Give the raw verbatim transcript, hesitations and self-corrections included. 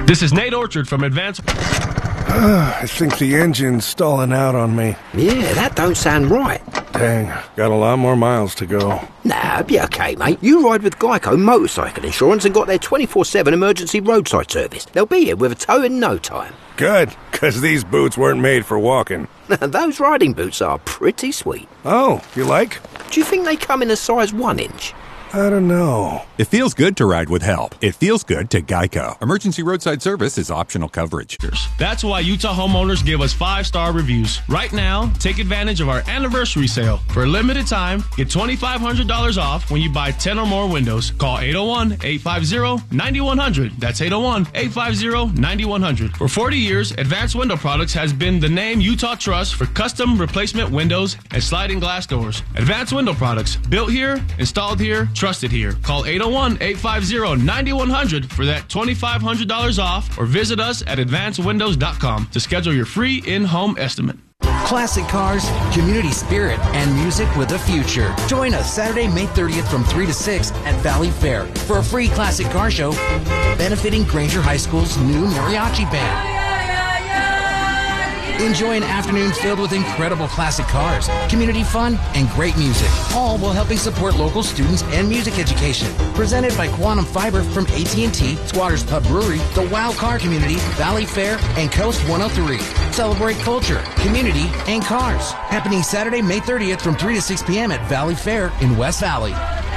This is Nate Orchard from Advance. I think the engine's stalling out on me. Yeah, that don't sound right. Dang, got a lot more miles to go. Nah, it'll be okay, mate. You ride with Geico Motorcycle Insurance and got their twenty-four seven emergency roadside service. They'll be here with a tow in no time. Good, because these boots weren't made for walking. Those riding boots are pretty sweet. Oh, you like? Do you think they come in a size one inch? I don't know. It feels good to ride with help. It feels good to Geico. Emergency roadside service is optional coverage. That's why Utah homeowners give us five-star reviews. Right now, take advantage of our anniversary sale. For a limited time, get twenty-five hundred dollars off when you buy ten or more windows. Call eight oh one, eight five zero, nine one zero zero. That's eight oh one, eight five zero, nine one zero zero. For forty years, Advanced Window Products has been the name Utah trusts for custom replacement windows and sliding glass doors. Advanced Window Products, built here, installed here, trusted here. Call eight oh one, eight five zero, nine one zero zero for that twenty-five hundred dollars off or visit us at advanced windows dot com to schedule your free in-home estimate. Classic cars, community spirit, and music with a future. Join us Saturday, May thirtieth from three to six at Valley Fair for a free classic car show benefiting Granger High School's new mariachi band. Enjoy an afternoon filled with incredible classic cars, community fun, and great music, all while helping support local students and music education. Presented by Quantum Fiber from A T and T, Squatters Pub Brewery, the Wow Car Community, Valley Fair, and Coast one oh three. Celebrate culture, community, and cars. Happening Saturday, May thirtieth from three to six p.m. at Valley Fair in West Valley.